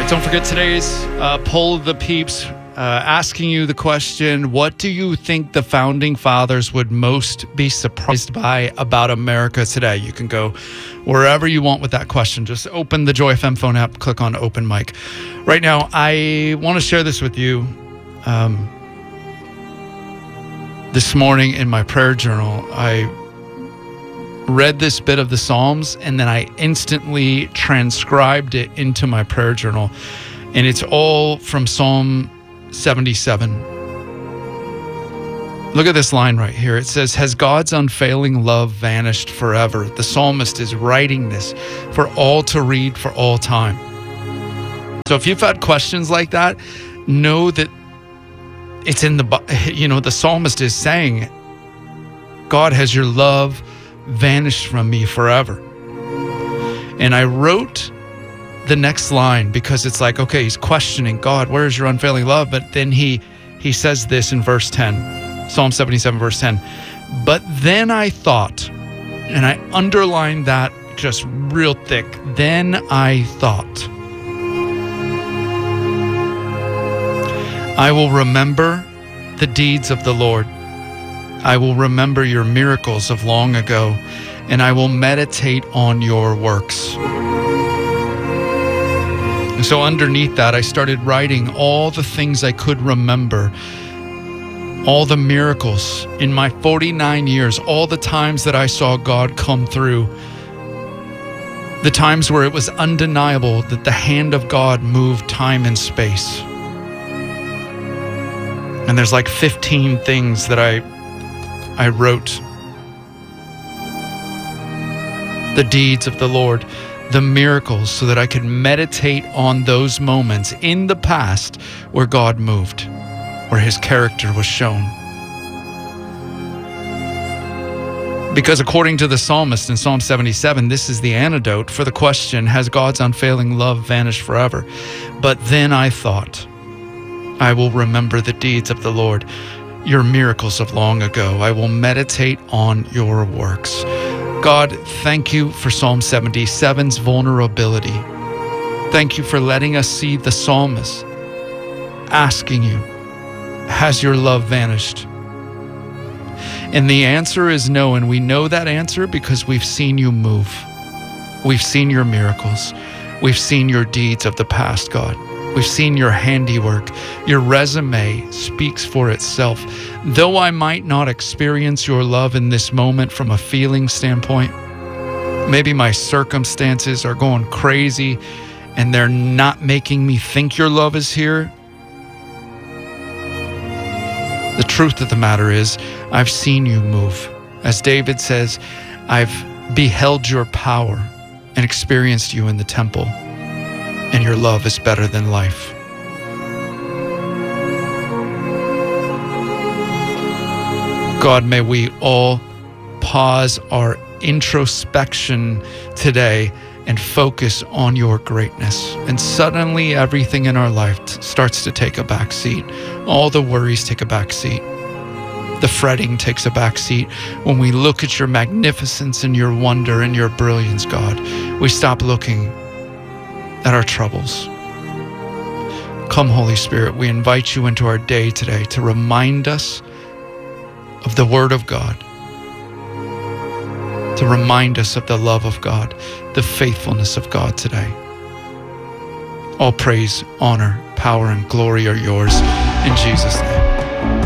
right, don't forget today's poll of the peeps, asking you the question, what do you think the founding fathers would most be surprised by about America today? You can go wherever you want with that question. Just open the Joy FM phone app, click on open mic. Right now, I want to share this with you. This morning in my prayer journal, I read this bit of the Psalms, and then I instantly transcribed it into my prayer journal. And it's all from Psalm 77. Look at this line right here. It says, "Has God's unfailing love vanished forever?" The psalmist is writing this for all to read for all time. So if you've had questions like that, know that it's in the psalmist is saying, God, has your love vanished from me forever? And I wrote the next line because it's like, okay, he's questioning God, where is your unfailing love? But then he says this in verse 10, Psalm 77, verse 10. But then I thought, and I underlined that just real thick, then I thought, I will remember the deeds of the Lord. I will remember your miracles of long ago, and I will meditate on your works. And so underneath that, I started writing all the things I could remember, all the miracles in my 49 years, all the times that I saw God come through, the times where it was undeniable that the hand of God moved time and space. And there's like 15 things that I wrote. The deeds of the Lord, the miracles, so that I could meditate on those moments in the past where God moved, where his character was shown. Because according to the psalmist in Psalm 77, this is the antidote for the question, has God's unfailing love vanished forever? But then I thought, I will remember the deeds of the Lord, your miracles of long ago. I will meditate on your works. God, thank you for Psalm 77's vulnerability. Thank you for letting us see the psalmist asking you, has your love vanished? And the answer is no, and we know that answer because we've seen you move. We've seen your miracles. We've seen your deeds of the past, God. We've seen your handiwork. Your resume speaks for itself. Though I might not experience your love in this moment from a feeling standpoint, maybe my circumstances are going crazy and they're not making me think your love is here. The truth of the matter is, I've seen you move. As David says, I've beheld your power and experienced you in the temple. And your love is better than life. God, may we all pause our introspection today and focus on your greatness. And suddenly everything in our life starts to take a back seat. All the worries take a back seat. The fretting takes a back seat. When we look at your magnificence and your wonder and your brilliance, God, we stop looking at our troubles. Come, Holy Spirit, we invite you into our day today to remind us of the Word of God, to remind us of the love of God, the faithfulness of God today. All praise, honor, power, and glory are yours in Jesus' name.